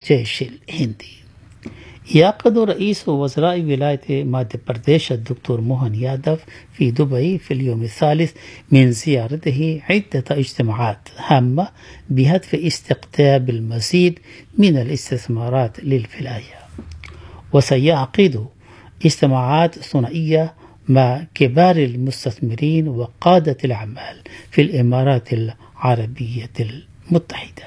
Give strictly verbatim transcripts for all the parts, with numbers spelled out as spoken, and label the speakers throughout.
Speaker 1: الجيش الهندي. يعقد رئيس وزراء ولاية ماديا برديش الدكتور موهان يادف في دبي في اليوم الثالث من زيارته عدة اجتماعات هامة بهدف استقطاب المزيد من الاستثمارات للولاية، وسيعقد اجتماعات ثنائية مع كبار المستثمرين وقادة الأعمال في الإمارات العربية المتحدة.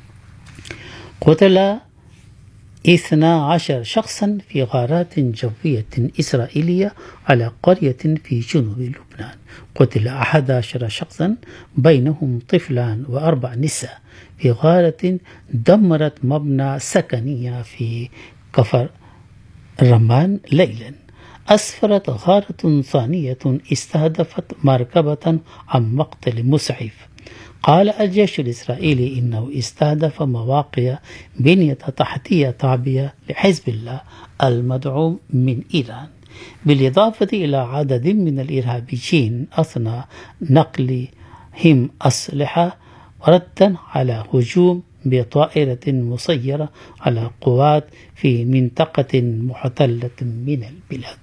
Speaker 1: قتل اثني عشر شخصا في غارات جوية إسرائيلية على قرية في جنوب لبنان. قتل أحد عشر شخصا بينهم طفلان وأربع نساء في غارة دمرت مبنى سكنية في كفر الرمان ليلا. أسفرت غارة ثانية استهدفت مركبة عن مقتل مسعف. قال الجيش الإسرائيلي إنه استهدف مواقع بنية تحتية تعبية لحزب الله المدعوم من إيران، بالإضافة إلى عدد من الإرهابيين أثناء نقلهم أسلحة ردا على هجوم بطائرة مسيرة على قوات في منطقة محتلة من البلاد.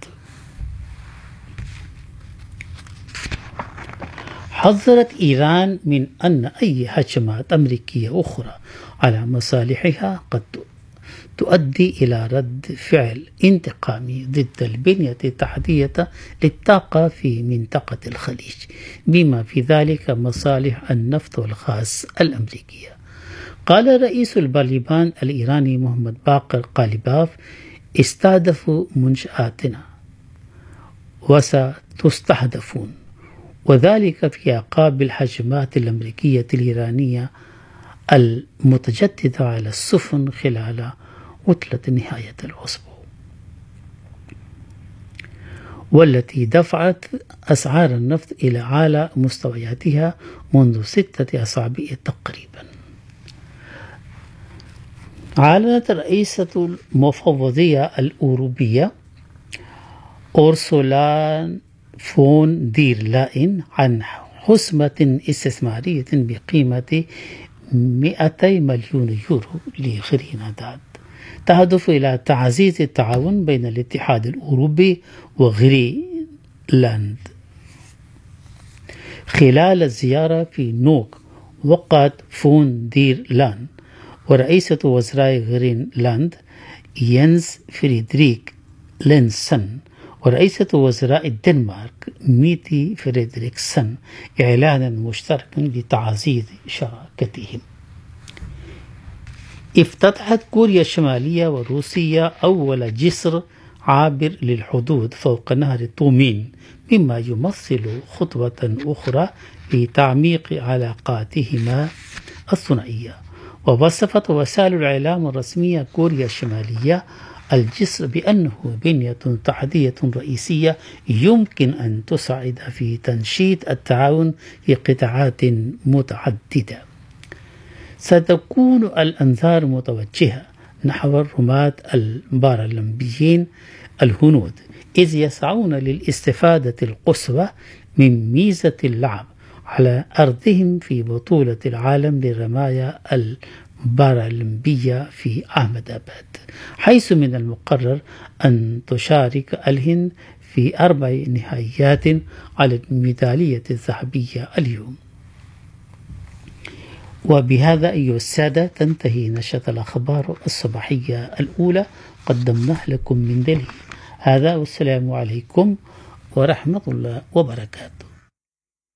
Speaker 1: حذرت إيران من أن أي هجمات أمريكية أخرى على مصالحها قد تؤدي إلى رد فعل انتقامي ضد البنية التحتية للطاقة في منطقة الخليج، بما في ذلك مصالح النفط والغاز الأمريكية. قال رئيس البرلمان الإيراني محمد باقر قالباف: استهدفوا منشآتنا وستستهدفون، وذلك في عقاب الهجمات الأمريكية الإيرانية المتجددة على السفن خلال عطلة نهاية الأسبوع، والتي دفعت أسعار النفط إلى أعلى مستوياتها منذ ستة أسابيع تقريبا. أعلنت رئيسة المفوضية الأوروبية أورسولا فون دير لاين عن حسبة استثمارية بقيمة مئتي مليون يورو لغرينلاند تهدف إلى تعزيز التعاون بين الاتحاد الأوروبي وغرينلاند. خلال الزيارة في نوك، وقعت فون دير لاين ورئيسة وزراء غرينلاند ينز فريدريك لينسن ورئيسة وزراء الدنمارك ميتي فريدريكسن إعلانا مشتركا لتعزيز شراكتهم. افتتحت كوريا الشمالية وروسيا أول جسر عابر للحدود فوق نهر تومين، مما يمثل خطوة أخرى في تعميق علاقاتهما الثنائية. ووصفت وسائل الإعلام الرسمية كوريا الشمالية الجسر بأنه بنية تحتية رئيسية يمكن أن تساعد في تنشيط التعاون في قطاعات متعددة. ستكون الأنظار متوجهة نحو الرماة البارالمبيين الهنود، إذ يسعون للاستفادة القصوى من ميزة اللعب على أرضهم في بطولة العالم للرماية البارالمبية في أحمد آباد، حيث من المقرر أن تشارك الهند في أربع نهائيات على الميدالية الذهبية اليوم. وبهذا أيها السادة تنتهي نشرة الأخبار الصباحية الأولى قدمناه لكم من دلهي. هذا والسلام عليكم ورحمة الله وبركاته.